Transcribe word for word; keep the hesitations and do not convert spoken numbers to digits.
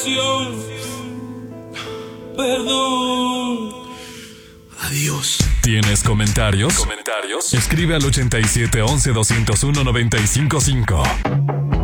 canción. Perdón. Adiós. ¿Tienes comentarios? ¿Comentarios? Escribe al ochenta y siete, once, doscientos uno, noventa y cinco cinco.